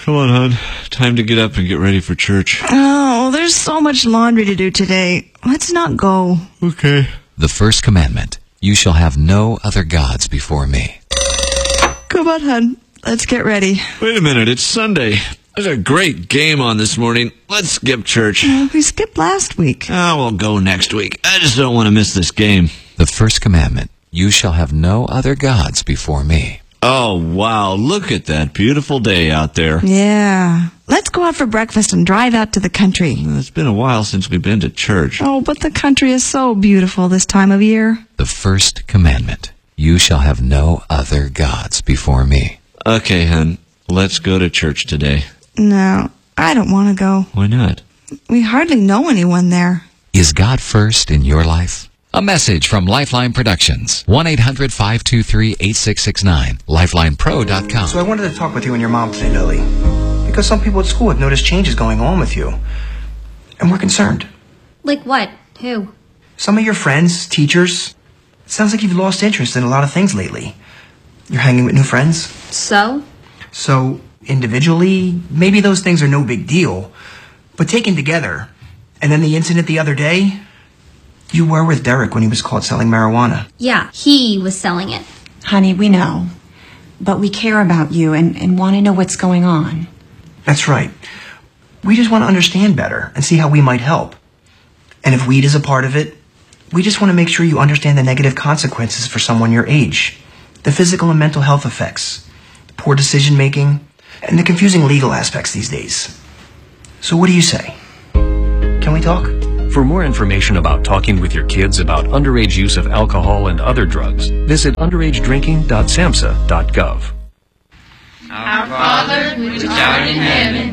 Come on, hon. Time to get up and get ready for church. Oh, there's so much laundry to do today. Let's not go. Okay. The first commandment, you shall have no other gods before me. Come on, hon. Let's get ready. Wait a minute, it's Sunday. There's a great game on this morning. Let's skip church. We skipped last week. We'll go next week. I just don't want to miss this game. The first commandment, you shall have no other gods before me. Oh, wow. Look at that beautiful day out there. Yeah. Let's go out for breakfast and drive out to the country. It's been a while since we've been to church. Oh, but the country is so beautiful this time of year. The first commandment, you shall have no other gods before me. Okay, hon. Let's go to church today. No, I don't want to go. Why not? We hardly know anyone there. Is God first in your life? A message from Lifeline Productions. 1-800-523-8669. LifelinePro.com. So I wanted to talk with you and your mom today, Lily. Because some people at school have noticed changes going on with you. And we're concerned. Like what? Who? Some of your friends, teachers. It sounds like you've lost interest in a lot of things lately. You're hanging with new friends. So, individually, maybe those things are no big deal. But taken together, and then the incident the other day, you were with Derek when he was caught selling marijuana. yeah, he was selling it. Honey, we know. But we care about you and want to know what's going on. That's right. We just want to understand better and see how we might help. And if weed is a part of it, we just want to make sure you understand the negative consequences for someone your age. The physical and mental health effects, poor decision making, and the confusing legal aspects these days. So what do you say? Can we talk? For more information about talking with your kids about underage use of alcohol and other drugs, visit underagedrinking.samhsa.gov. Our Father, which art in heaven,